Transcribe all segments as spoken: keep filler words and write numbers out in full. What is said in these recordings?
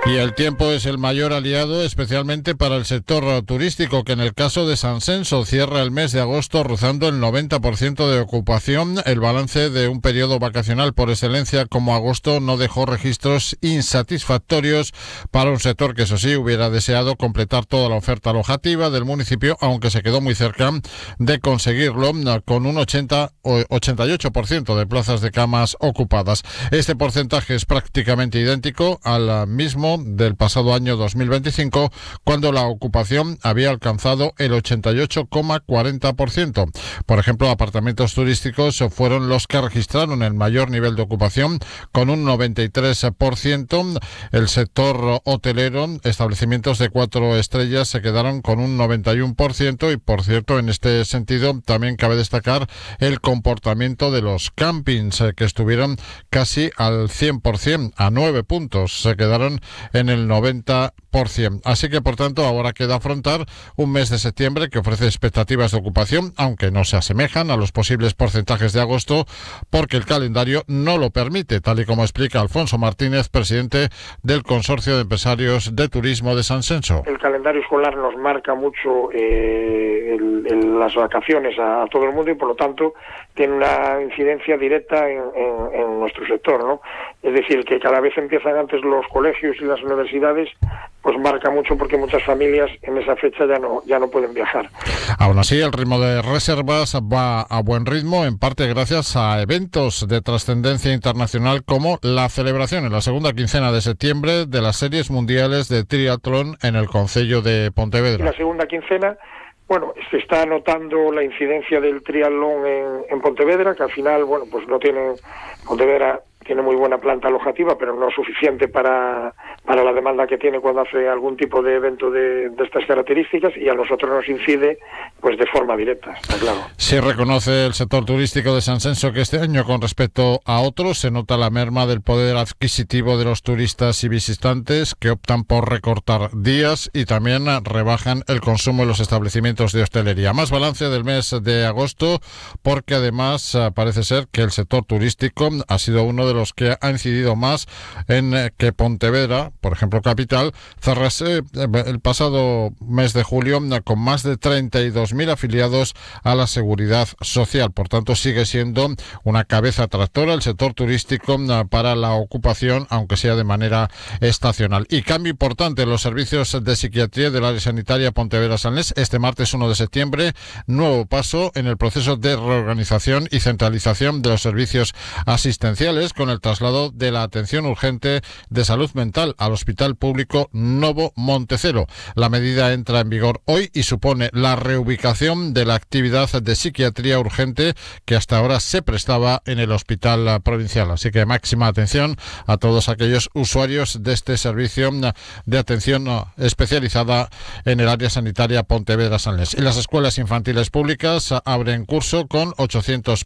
Y el tiempo es el mayor aliado, especialmente para el sector turístico, que en el caso de San Senso cierra el mes de agosto rozando el noventa por ciento de ocupación. El balance de un periodo vacacional por excelencia como agosto no dejó registros insatisfactorios para un sector que, eso sí, hubiera deseado completar toda la oferta alojativa del municipio, aunque se quedó muy cerca de conseguirlo, con un ochenta o ochenta y ocho por ciento de plazas de camas ocupadas. Este porcentaje es prácticamente idéntico al mismo del pasado año dos mil veinticinco, cuando la ocupación había alcanzado el ochenta y ocho coma cuarenta por ciento. Por ejemplo, apartamentos turísticos fueron los que registraron el mayor nivel de ocupación, con un noventa y tres por ciento. El sector hotelero, establecimientos de cuatro estrellas, se quedaron con un noventa y uno por ciento, y por cierto, en este sentido también cabe destacar el comportamiento de los campings, que estuvieron casi al cien por ciento, a nueve puntos, se quedaron en el noventa por ciento. Así que, por tanto, ahora queda afrontar un mes de septiembre que ofrece expectativas de ocupación, aunque no se asemejan a los posibles porcentajes de agosto, porque el calendario no lo permite, tal y como explica Alfonso Martínez, presidente del Consorcio de Empresarios de Turismo de San Senso. El calendario escolar nos marca mucho eh, el, el, las vacaciones a, a todo el mundo, y por lo tanto tiene una incidencia directa en, en, en nuestro sector, ¿no? Es decir, que cada vez empiezan antes los colegios y las universidades, pues marca mucho, porque muchas familias en esa fecha ya no ya no pueden viajar. Aún así, el ritmo de reservas va a buen ritmo, en parte gracias a eventos de trascendencia internacional, como la celebración en la segunda quincena de septiembre de las series mundiales de triatlón en el concello de Pontevedra. En la segunda quincena, bueno, se está notando la incidencia del triatlón en, en Pontevedra, que al final, bueno, pues no tienen, Pontevedra tiene muy buena planta alojativa, pero no suficiente para, para la demanda que tiene cuando hace algún tipo de evento de, de estas características, y a nosotros nos incide pues de forma directa, está claro. Sí reconoce el sector turístico de San Senso que este año, con respecto a otros, se nota la merma del poder adquisitivo de los turistas y visitantes, que optan por recortar días y también rebajan el consumo en los establecimientos de hostelería. Más balance del mes de agosto, porque además parece ser que el sector turístico ha sido uno de los los que ha incidido más en que Pontevedra, por ejemplo capital, cerrase el pasado mes de julio con más de treinta y dos mil afiliados a la Seguridad Social. Por tanto, sigue siendo una cabeza tractora el sector turístico para la ocupación, aunque sea de manera estacional. Y cambio importante en los servicios de psiquiatría del área sanitaria Pontevedra-Sanlés. Este martes uno de septiembre, nuevo paso en el proceso de reorganización y centralización de los servicios asistenciales, con el traslado de la atención urgente de salud mental al Hospital Público Novo Montecelo. La medida entra en vigor hoy y supone la reubicación de la actividad de psiquiatría urgente que hasta ahora se prestaba en el Hospital Provincial. Así que máxima atención a todos aquellos usuarios de este servicio de atención especializada en el área sanitaria Pontevedra-Sanlés. Y las escuelas infantiles públicas abren curso con ochocientas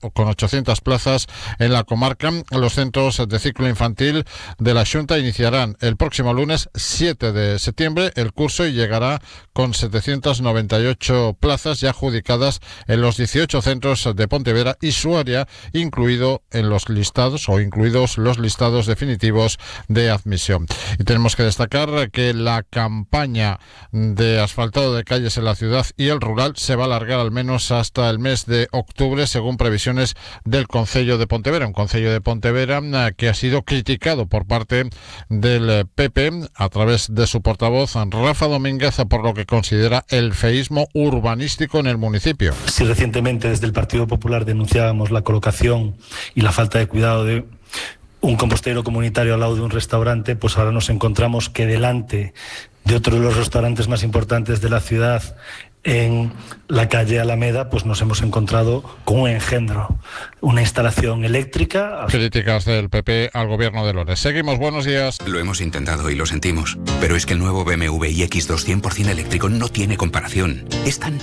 plazas en la comarca. Los centros de ciclo infantil de la Xunta iniciarán el próximo lunes siete de septiembre el curso y llegará con setecientas noventa y ocho plazas ya adjudicadas en los dieciocho centros de Pontevedra y su área, incluido en los listados o incluidos los listados definitivos de admisión. Y tenemos que destacar que la campaña de asfaltado de calles en la ciudad y el rural se va a alargar al menos hasta el mes de octubre, según previsiones del Concello de Pontevedra, un Concello de Pontevedra que ha sido criticado por parte del P P a través de su portavoz Rafa Domínguez por lo que considera el feísmo urbanístico en el municipio. Si recientemente desde el Partido Popular denunciábamos la colocación y la falta de cuidado de un compostero comunitario al lado de un restaurante, pues ahora nos encontramos que delante de otro de los restaurantes más importantes de la ciudad, en la calle Alameda, pues nos hemos encontrado con un engendro, una instalación eléctrica. Críticas del P P al gobierno de Lores. Seguimos, buenos días. Lo hemos intentado y lo sentimos, pero es que el nuevo B M W iX dos cien por ciento eléctrico no tiene comparación. Es tan...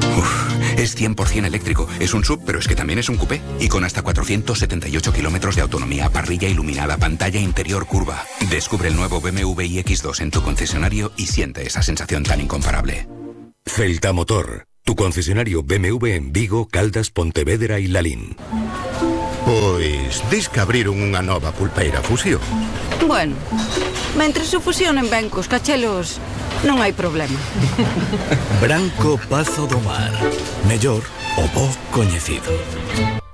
Uf, es cien por ciento eléctrico. Es un sub, pero es que también es un coupé. Y con hasta cuatrocientos setenta y ocho kilómetros de autonomía, parrilla iluminada, pantalla interior curva. Descubre el nuevo B M W iX dos en tu concesionario y siente esa sensación tan incomparable. Celta Motor, tu concesionario B M W en Vigo, Caldas, Pontevedra y Lalín. Pois, dis que abriron unha nova pulpeira Fusión. Bueno, mentres se fusionen ben cos cachelos, non hai problema. Branco Pazo do Mar. Mellor o bo coñecido.